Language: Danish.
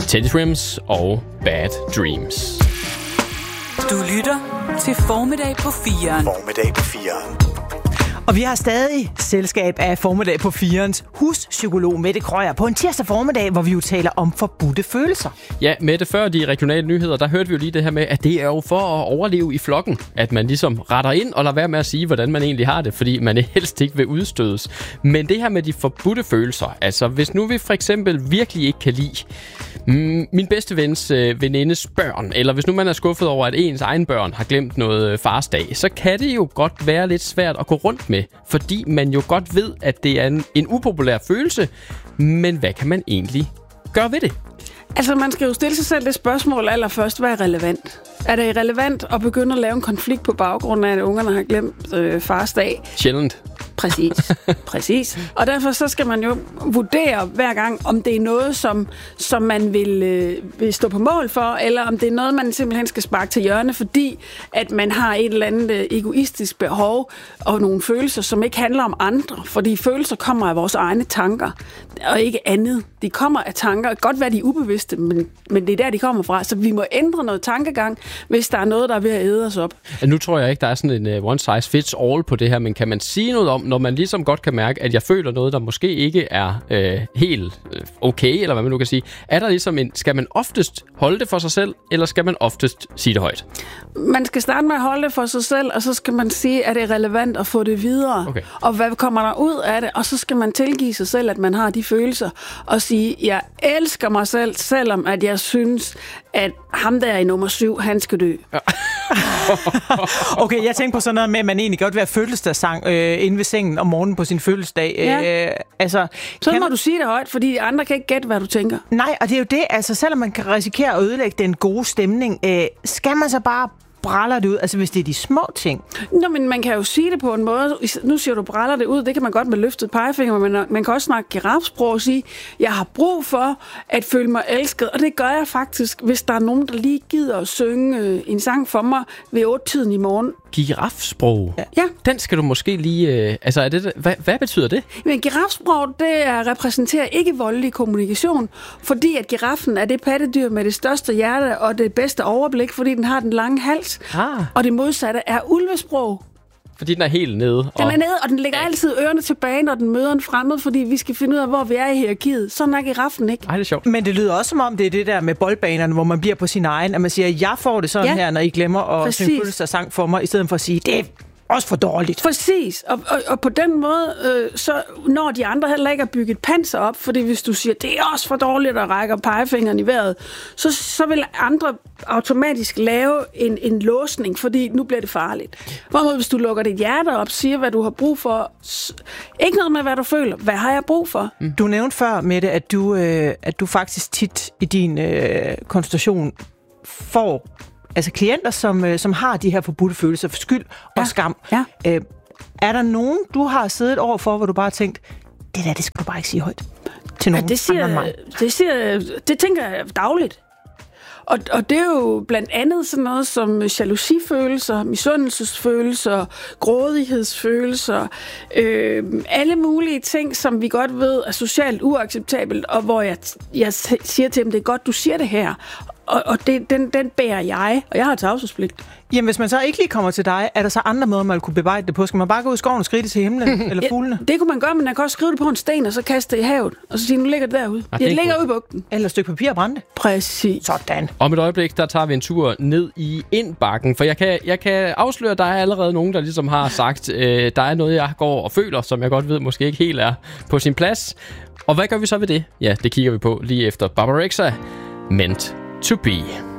Teddy Swims og Bad Dreams. Du lytter til Formiddag på 4'eren. Formiddag på 4'eren. Og vi har stadig selskab af Formiddag på 4'erens huspsykolog Mette Krøyer på en tirsdag formiddag, hvor vi jo taler om forbudte følelser. Ja, Mette, før de regionale nyheder, der hørte vi jo lige det her med, at det er jo for at overleve i flokken, at man ligesom retter ind og lader være med at sige, hvordan man egentlig har det, fordi man helst ikke vil udstødes. Men det her med de forbudte følelser, altså hvis nu vi for eksempel virkelig ikke kan lide min bedste vens venindes børn, eller hvis nu man er skuffet over, at ens egen børn har glemt noget farsdag, så kan det jo godt være lidt svært at gå rundt med, fordi man jo godt ved, at det er en upopulær følelse, men hvad kan man egentlig gøre ved det? Altså, man skal jo stille sig selv det spørgsmål allerførst, hvad er relevant? Er det relevant at begynde at lave en konflikt på baggrund af, at ungerne har glemt fars dag? Sjældent. Præcis. Og derfor så skal man jo vurdere hver gang, om det er noget, som man vil stå på mål for, eller om det er noget, man simpelthen skal sparke til hjørne, fordi at man har et eller andet egoistisk behov og nogle følelser, som ikke handler om andre. Fordi følelser kommer af vores egne tanker, og ikke andet. De kommer af tanker. Godt være, de er ubevidste, men det er der, de kommer fra. Så vi må ændre noget tankegang, hvis der er noget, der er ved at æde os op. Nu tror jeg ikke, der er sådan en one size fits all på det her, men kan man sige noget om, når man ligesom godt kan mærke, at jeg føler noget, der måske ikke er helt okay, eller hvad man nu kan sige. Er der ligesom skal man oftest holde det for sig selv, eller skal man oftest sige det højt? Man skal starte med at holde det for sig selv, og så skal man sige, at det er relevant at få det videre. Okay. Og hvad kommer der ud af det? Og så skal man tilgive sig selv, at man har de følelser, og sige, jeg elsker mig selv, selvom at jeg synes, at ham der i nummer 7, han skal dø. Ja. Okay, jeg tænker på sådan noget med, at man egentlig godt vil have fødselsdagssang inde ved sengen om morgenen på sin fødselsdag. Ja. Så må du sige det højt, fordi andre kan ikke gætte, hvad du tænker. Nej, og det er jo det, altså selvom man kan risikere at ødelægge den gode stemning, skal man så bare bræller det ud, altså hvis det er de små ting? Nå, men man kan jo sige det på en måde. Nu siger du, bræller det ud. Det kan man godt med løftet pegefinger, men man kan også snakke girafsprog og sige, jeg har brug for at føle mig elsket, og det gør jeg faktisk, hvis der er nogen, der lige gider at synge en sang for mig ved 8-tiden i morgen. Girafsprog? Ja. Den skal du måske lige... er det, hvad betyder det? Men girafsprog, det repræsenterer ikke voldelig kommunikation, fordi at giraffen er det pattedyr med det største hjerte og det bedste overblik, fordi den har den lange hals. Og det modsatte er ulvesprog. Fordi den er helt nede. Den er nede, og den lægger altid ørerne tilbage, når den møder en fremmed, fordi vi skal finde ud af, hvor vi er i hierarkiet. Sådan er giraffen ikke. Ej, det er sjovt. Men det lyder også som om, det er det der med boldbanerne, hvor man bliver på sin egen, at man siger, jeg får det sådan her, når I glemmer at synge fødselsdagssang for mig, i stedet for at sige, det er også for dårligt. Præcis. Og på den måde, så når de andre heller ikke at bygge et panser op, fordi hvis du siger, det er også for dårligt at række pegefingeren i vejret, så vil andre automatisk lave en låsning, fordi nu bliver det farligt. Hvorimod hvis du lukker dit hjerte op, siger, hvad du har brug for, ikke noget med, hvad du føler. Hvad har jeg brug for? Du nævnte før, Mette, at du faktisk tit i din konsultation får altså klienter, som har de her forbudte følelser for skyld og skam. Ja. Er der nogen, du har siddet over for, hvor du bare har tænkt, det skal du bare ikke sige højt til nogen andre end mig? Det tænker jeg dagligt. Og det er jo blandt andet sådan noget som jalousifølelser, misundelsesfølelser, grådighedsfølelser, alle mulige ting, som vi godt ved er socialt uacceptabelt, og hvor jeg siger til dem, det er godt, du siger det her. Og den bærer jeg, og jeg har tavshedspligt. Jamen, hvis man så ikke lige kommer til dig, er der så andre måder, man kunne bebrejde det på? Skal man bare gå ud i skoven og skride til himlen, eller fuglene? Det kunne man gøre, men man kan også skrive det på en sten, og så kaste det i havet, og så sige, nu ligger det derude. Det ligger ude i bugten. Eller et stykke papir og brænde. Præcis. Sådan. Om et øjeblik, der tager vi en tur ned i indbakken, for jeg kan afsløre, at der er allerede nogen, der ligesom har sagt, der er noget, jeg går og føler, som jeg godt ved, måske ikke helt er på sin plads. Og hvad gør vi så ved det? Ja, det kigger vi på lige efter Barbarexa, Meant to Be.